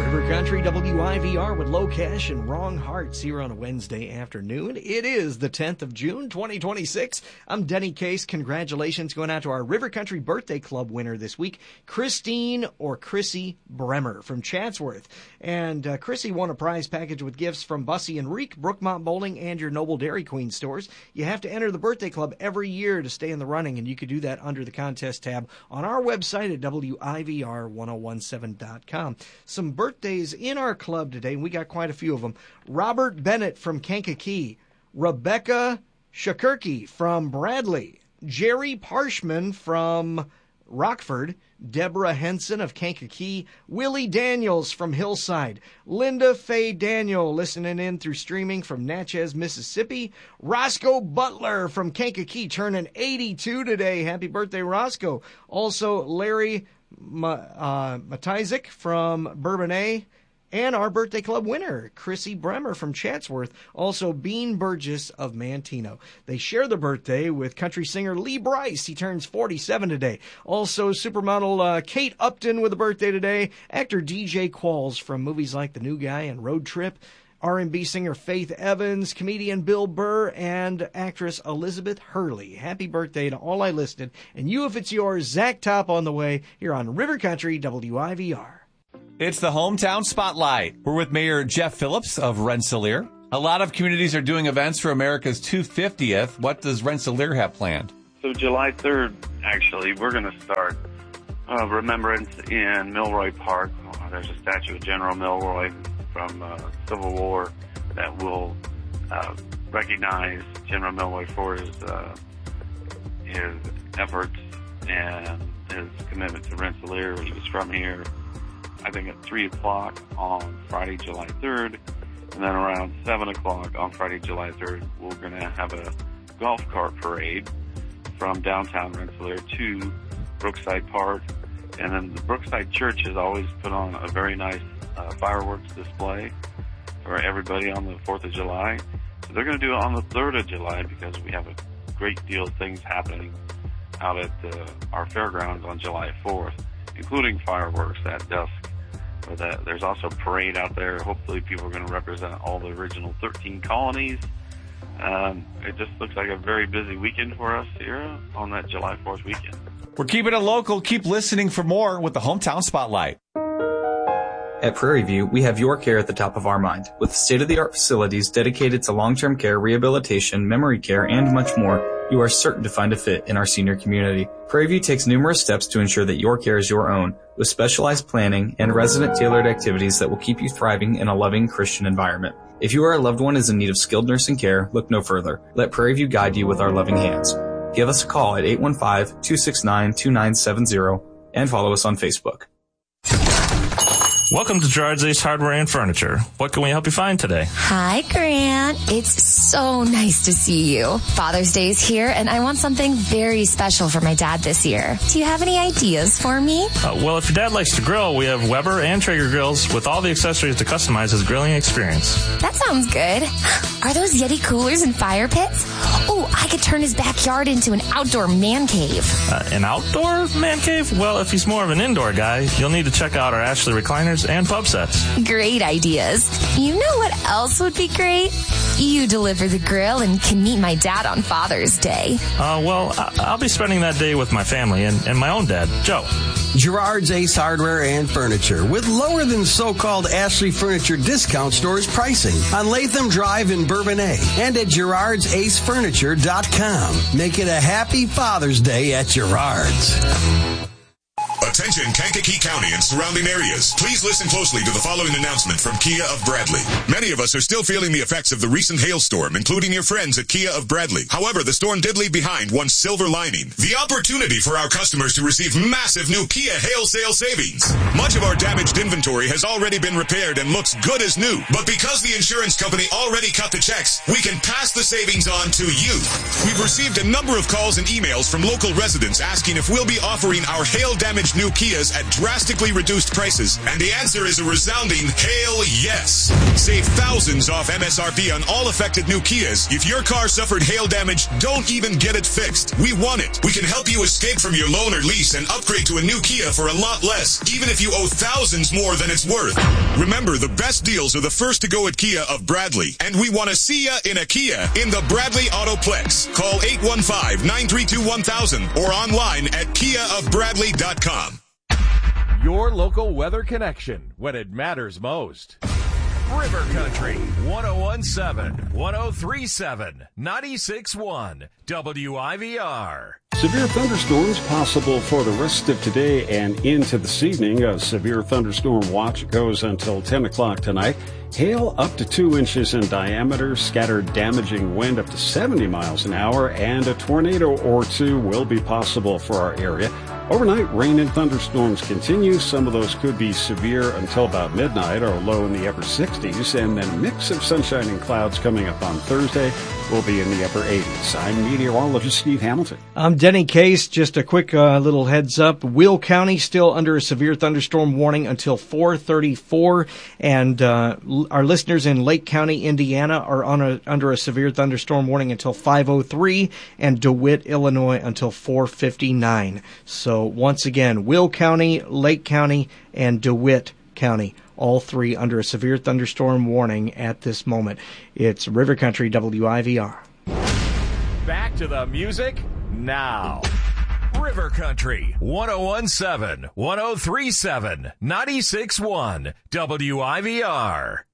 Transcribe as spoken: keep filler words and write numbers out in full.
River Country W I V R with Low Cash and Wrong Hearts here on a Wednesday afternoon. It is the tenth of June, twenty twenty-six. I'm Denny Case. Congratulations going out to our River Country Birthday Club winner this week, Christine or Chrissy Bremer from Chatsworth. And uh, Chrissy won a prize package with gifts from Bussy and Reek, Brookmont Bowling, and your Noble Dairy Queen stores. You have to enter the birthday club every year to stay in the running, and you can do that under the contest tab on our website at W I V R ten seventeen dot com. Some birthdays in our club today, and we got quite a few of them. Robert Bennett from Kankakee, Rebecca Shakurki from Bradley, Jerry Parshman from Rockford, Deborah Henson of Kankakee, Willie Daniels from Hillside, Linda Faye Daniel listening in through streaming from Natchez, Mississippi, Roscoe Butler from Kankakee turning eighty-two today. Happy birthday, Roscoe. Also, Larry uh, Matizik from Bourbonnais, and our birthday club winner, Chrissy Bremer from Chatsworth. Also, Bean Burgess of Mantino. They share the birthday with country singer Lee Brice. He turns forty-seven today. Also, supermodel uh, Kate Upton with a birthday today. Actor D J Qualls from movies like The New Guy and Road Trip. R and B singer Faith Evans, comedian Bill Burr, and actress Elizabeth Hurley. Happy birthday to all I listed. And you, if it's yours, Zach Top on the way here on River Country W I V R. It's the Hometown Spotlight. We're with Mayor Jeff Phillips of Rensselaer. A lot of communities are doing events for America's two hundred fiftieth. What does Rensselaer have planned? So July third, actually, we're going to start uh, Remembrance in Milroy Park. Uh, there's a statue of General Milroy from uh, Civil War that will uh, recognize General Milroy for his, uh, his efforts and his commitment to Rensselaer. He was from here. I think at three o'clock on Friday, July third, and then around seven o'clock on Friday, July third, we're going to have a golf cart parade from downtown Rensselaer to Brookside Park. And then the Brookside Church has always put on a very nice uh, fireworks display for everybody on the fourth of July. So they're going to do it on the third of July because we have a great deal of things happening out at uh, our fairgrounds on July fourth, including fireworks at dusk. That there's also a parade out there. Hopefully people are going to represent all the original thirteen colonies. Um, it just looks like a very busy weekend for us here on that July fourth weekend. We're keeping it local. Keep listening for more with the Hometown Spotlight. At Prairie View, we have your care at the top of our mind. With state-of-the-art facilities dedicated to long-term care, rehabilitation, memory care, and much more, you are certain to find a fit in our senior community. Prairie View takes numerous steps to ensure that your care is your own, with specialized planning and resident-tailored activities that will keep you thriving in a loving Christian environment. If you or a loved one is in need of skilled nursing care, look no further. Let Prairie View guide you with our loving hands. Give us a call at eight one five, two six nine, two nine seven zero and follow us on Facebook. Welcome to Gerard's Ace Hardware and Furniture. What can we help you find today? Hi, Grant. It's so nice to see you. Father's Day is here, and I want something very special for my dad this year. Do you have any ideas for me? Uh, well, if your dad likes to grill, we have Weber and Traeger grills with all the accessories to customize his grilling experience. That sounds good. Are those Yeti coolers and fire pits? Oh, I could turn his backyard into an outdoor man cave. Uh, an outdoor man cave? Well, if he's more of an indoor guy, you'll need to check out our Ashley recliners and pub sets. Great ideas. You know what else would be great? You deliver the grill and can meet my dad on Father's Day. Uh, well, I- I'll be spending that day with my family and, and my own dad, Joe. Gerard's Ace Hardware and Furniture with lower than so-called Ashley Furniture discount stores pricing on Latham Drive in Bourbonnais and at Gerards Ace Furniture dot com. Make it a happy Father's Day at Gerard's. Attention Kankakee County and surrounding areas. Please listen closely to the following announcement from Kia of Bradley. Many of us are still feeling the effects of the recent hailstorm, including your friends at Kia of Bradley. However, the storm did leave behind one silver lining: the opportunity for our customers to receive massive new Kia hail sale savings. Much of our damaged inventory has already been repaired and looks good as new. But because the insurance company already cut the checks, we can pass the savings on to you. We've received a number of calls and emails from local residents asking if we'll be offering our hail damaged new new Kias at drastically reduced prices? And the answer is a resounding hell yes. Save thousands off M S R P on all affected new Kias. If your car suffered hail damage, don't even get it fixed. We want it. We can help you escape from your loan or lease and upgrade to a new Kia for a lot less, even if you owe thousands more than it's worth. Remember, the best deals are the first to go at Kia of Bradley, and we want to see ya in a Kia in the Bradley Autoplex. Call eight one five, nine three two, one thousand or online at kia of bradley dot com. Your local weather connection when it matters most. River Country, one oh one point seven, one oh three point seven, ninety-six point one, W I V R. Severe thunderstorms possible for the rest of today and into this evening. A severe thunderstorm watch goes until ten o'clock tonight. Hail up to two inches in diameter, scattered damaging wind up to seventy miles an hour, and a tornado or two will be possible for our area. Overnight, rain and thunderstorms continue. Some of those could be severe until about midnight, or low in the upper sixties, and then a mix of sunshine and clouds coming up on Thursday will be in the upper eighties. I'm meteorologist Steve Hamilton. I'm Denny Case. Just a quick uh, little heads up. Will County still under a severe thunderstorm warning until four thirty-four, and uh, our listeners in Lake County, Indiana are on a, under a severe thunderstorm warning until five oh three, and DeWitt, Illinois until four fifty-nine. So once again, Will County, Lake County, and DeWitt County, all three under a severe thunderstorm warning at this moment. It's River Country, W I V R. Back to the music now. River Country, one oh one point seven, one oh three point seven, ninety-six point one, W I V R.